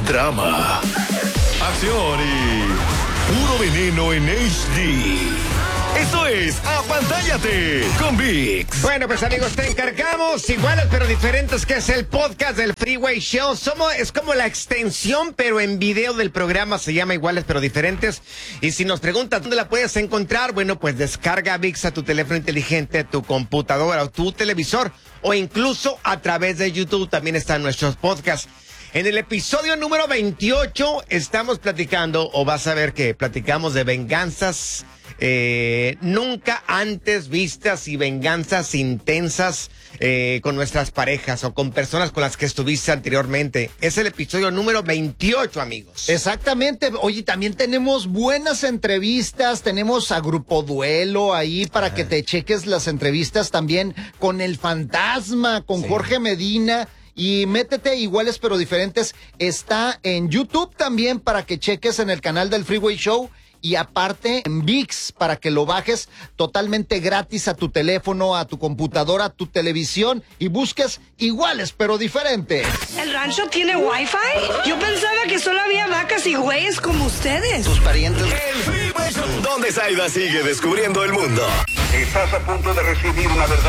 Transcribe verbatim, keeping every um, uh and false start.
drama, acción y puro veneno en H D. Esto es Apantállate con ViX. Bueno, pues amigos, te encargamos iguales pero diferentes, que es el podcast del Freeway Show. Somos, es como la extensión, pero en video del programa. Se llama Iguales pero Diferentes. Y si nos preguntas dónde la puedes encontrar, bueno, pues descarga ViX a tu teléfono inteligente, a tu computadora o tu televisor, o incluso a través de YouTube. También están nuestros podcasts. En el episodio número veintiocho estamos platicando, o vas a ver que platicamos de venganzas eh, nunca antes vistas y venganzas intensas eh, con nuestras parejas o con personas con las que estuviste anteriormente. Es el episodio número veintiocho, amigos. Exactamente. Oye, también tenemos buenas entrevistas, tenemos a Grupo Duelo ahí para ah. que te cheques las entrevistas también con El Fantasma, con sí. Jorge Medina. Y métete Iguales pero Diferentes, está en YouTube también para que cheques en el canal del Freeway Show, y aparte en ViX para que lo bajes totalmente gratis a tu teléfono, a tu computadora, a tu televisión, y busques Iguales pero Diferentes. ¿El rancho tiene wifi? Yo pensaba que solo había vacas y güeyes como ustedes. Tus parientes. El Freeway Show, donde Zayda sigue descubriendo el mundo. Estás a punto de recibir una verdad.